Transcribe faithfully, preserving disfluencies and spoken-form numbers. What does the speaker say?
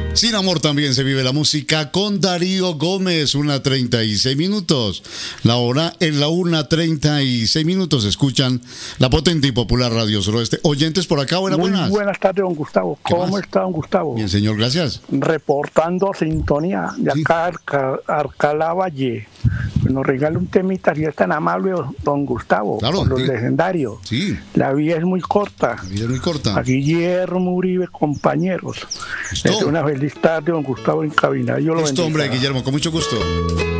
Sin amor también se vive la música con Darío Gómez, una treinta y seis minutos. La hora en la una treinta y seis minutos. Escuchan la potente y popular Radio Suroeste. Oyentes por acá, buenas, Muy buenas. buenas tardes, don Gustavo. ¿Cómo más? está, don Gustavo? Bien, señor, gracias. Reportando sintonía de Sí. acá, Arca, Arcalá Valle. Nos regala un temita, si es tan amable, don Gustavo, Claro, por los sí. legendarios. Sí, La vida es muy corta. la vida es muy corta. A Guillermo Uribe, compañeros. Listo. Es una feliz tarde, don Gustavo, en cabina. Yo lo Listo, hombre, bendiga. Guillermo, con mucho gusto.